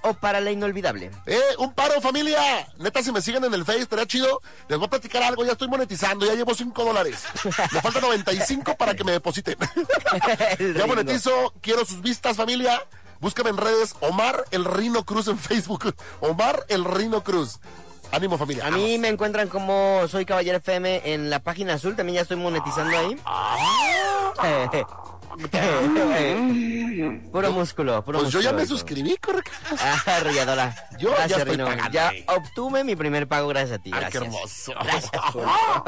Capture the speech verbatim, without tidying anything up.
o para la inolvidable? Eh, un paro, familia. Neta, si me siguen en el Face, estaría chido. Les voy a platicar algo, ya estoy monetizando, ya llevo cinco dólares. Me faltan noventa y cinco para que me depositen. Ya monetizo, quiero sus vistas, familia. Búscame en redes, Omar el Rino Cruz en Facebook. Omar el Rino Cruz. Ánimo, familia. A mí me encuentran como Soy Caballero F M en la página azul, también ya estoy monetizando ahí. Puro músculo, puro pues músculo. yo ya me eso. suscribí, correcto. Ah, arrolladora. Yo gracias, ya estoy Rino. pagando Ya ahí. obtuve mi primer pago gracias a ti. Ay, Gracias. qué hermoso. Gracias, Julio.